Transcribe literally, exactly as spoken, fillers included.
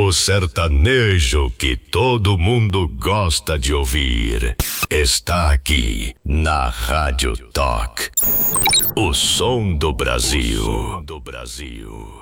O sertanejo que todo mundo gosta de ouvir está aqui na Rádio Talk. O som do Brasil. O som do Brasil.